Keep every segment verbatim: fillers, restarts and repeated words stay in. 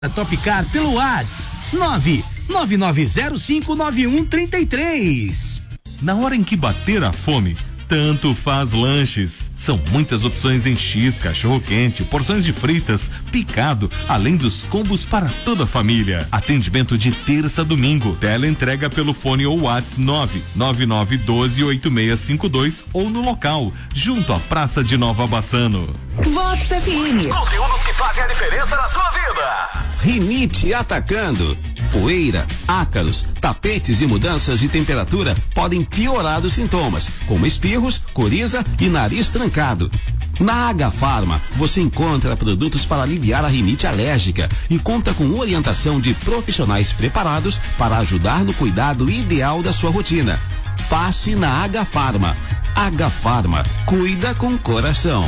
Topcar pelo WhatsApp nove nove nove zero cinco nove um três três. Na hora em que bater a fome, tanto faz lanches. São muitas opções em X, cachorro-quente, porções de fritas, picado, além dos combos para toda a família. Atendimento de terça a domingo. Tela entrega pelo fone ou WhatsApp nove nove nove um dois oito seis cinco dois ou no local, junto à Praça de Nova Bassano. Vox F M. Conteúdos que fazem a diferença na sua vida. Rinite atacando. Poeira, ácaros, tapetes e mudanças de temperatura podem piorar os sintomas, como espirros, coriza e nariz trancado. Na Agafarma, você encontra produtos para aliviar a rinite alérgica e conta com orientação de profissionais preparados para ajudar no cuidado ideal da sua rotina. Passe na Agafarma. Agafarma, cuida com coração.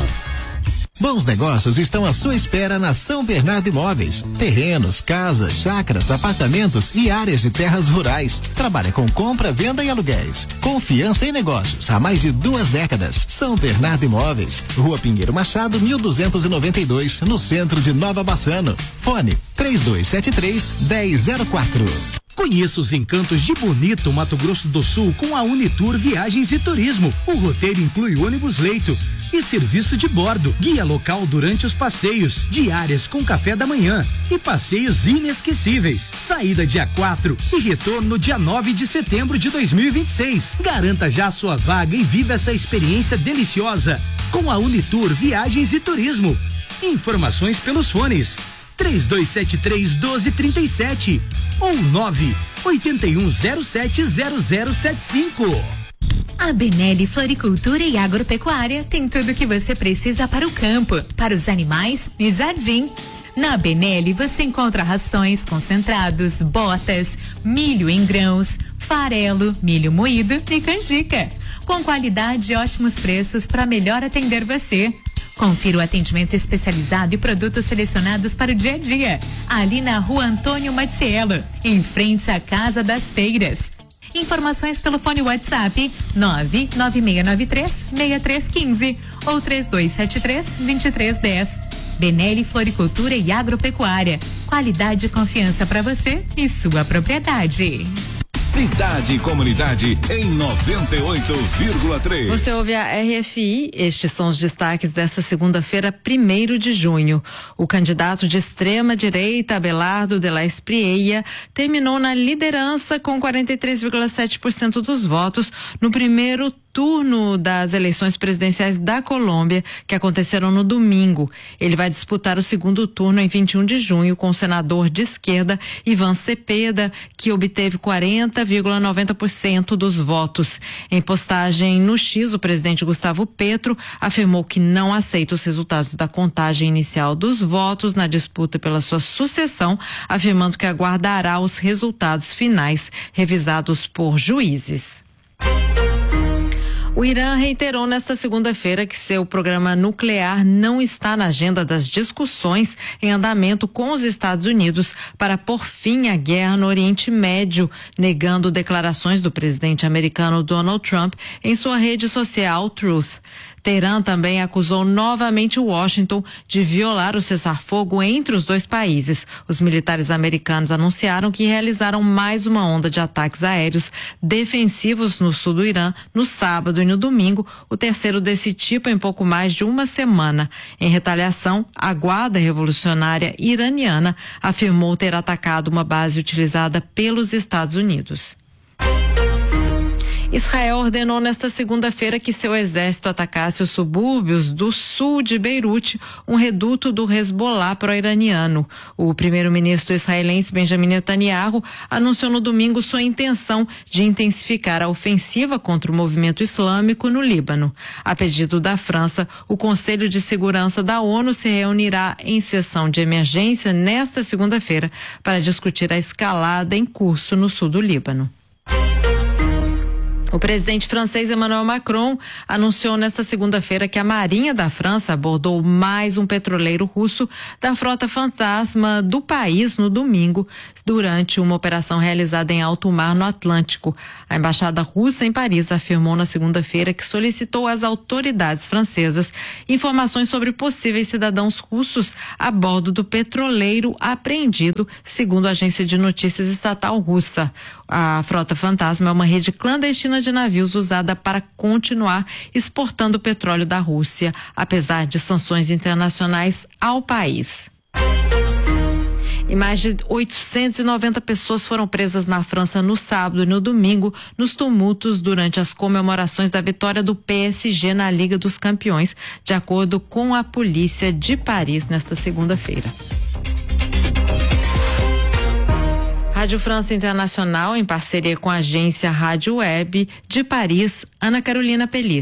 Bons negócios estão à sua espera na São Bernardo Imóveis. Terrenos, casas, chácaras, apartamentos e áreas de terras rurais. Trabalha com compra, venda e aluguéis. Confiança em negócios há mais de duas décadas. São Bernardo Imóveis, Rua Pinheiro Machado, mil duzentos e noventa e dois, no centro de Nova Bassano. Fone três dois sete três, um zero zero quatro. Conheça os encantos de Bonito, Mato Grosso do Sul com a Unitour Viagens e Turismo. O roteiro inclui ônibus leito e serviço de bordo, guia local durante os passeios, diárias com café da manhã e passeios inesquecíveis. Saída dia quatro e retorno dia nove de setembro de dois mil e vinte e seis. Garanta já sua vaga e viva essa experiência deliciosa com a Unitour Viagens e Turismo. Informações pelos fones três dois sete três, um dois três sete ou nove oito um zero sete zero zero sete cinco. A Benelli Floricultura e Agropecuária tem tudo o que você precisa para o campo, para os animais e jardim. Na Benelli você encontra rações, concentrados, botas, milho em grãos, farelo, milho moído e canjica. Com qualidade e ótimos preços para melhor atender você. Confira o atendimento especializado e produtos selecionados para o dia a dia. Ali na Rua Antônio Matiello, em frente à Casa das Feiras. Informações pelo fone WhatsApp nove nove seis nove três, seis três um cinco ou três dois sete três, dois três um zero. Benelli Floricultura e Agropecuária. Qualidade e confiança para você e sua propriedade. Cidade e Comunidade em noventa e oito vírgula três. Você ouve a R F I, estes são os destaques desta segunda-feira, primeiro de junho. O candidato de extrema direita, Abelardo de la Espriella, terminou na liderança com quarenta e três vírgula sete por cento dos votos no primeiro turno das eleições presidenciais da Colômbia, que aconteceram no domingo. Ele vai disputar o segundo turno em vinte e um de junho com o senador de esquerda Ivan Cepeda, que obteve quarenta vírgula noventa por cento dos votos. Em postagem no X, o presidente Gustavo Petro afirmou que não aceita os resultados da contagem inicial dos votos na disputa pela sua sucessão, afirmando que aguardará os resultados finais revisados por juízes. O Irã reiterou nesta segunda-feira que seu programa nuclear não está na agenda das discussões em andamento com os Estados Unidos para pôr fim à guerra no Oriente Médio, negando declarações do presidente americano Donald Trump em sua rede social Truth. Teherã também acusou novamente Washington de violar o cessar-fogo entre os dois países. Os militares americanos anunciaram que realizaram mais uma onda de ataques aéreos defensivos no sul do Irã no sábado e no domingo, o terceiro desse tipo em pouco mais de uma semana. Em retaliação, a Guarda Revolucionária Iraniana afirmou ter atacado uma base utilizada pelos Estados Unidos. Israel ordenou nesta segunda-feira que seu exército atacasse os subúrbios do sul de Beirute, um reduto do Hezbollah pró-iraniano. O primeiro-ministro israelense Benjamin Netanyahu anunciou no domingo sua intenção de intensificar a ofensiva contra o movimento islâmico no Líbano. A pedido da França, o Conselho de Segurança da ONU se reunirá em sessão de emergência nesta segunda-feira para discutir a escalada em curso no sul do Líbano. O presidente francês Emmanuel Macron anunciou nesta segunda-feira que a Marinha da França abordou mais um petroleiro russo da frota fantasma do país no domingo, durante uma operação realizada em alto mar no Atlântico. A embaixada russa em Paris afirmou na segunda-feira que solicitou às autoridades francesas informações sobre possíveis cidadãos russos a bordo do petroleiro apreendido, segundo a agência de notícias estatal russa. A frota fantasma é uma rede clandestina de navios usada para continuar exportando petróleo da Rússia, apesar de sanções internacionais ao país. E mais de oitocentas e noventa pessoas foram presas na França no sábado e no domingo nos tumultos durante as comemorações da vitória do P S G na Liga dos Campeões, de acordo com a polícia de Paris nesta segunda-feira. Rádio França Internacional, em parceria com a agência Rádio Web de Paris, Ana Carolina Pelis.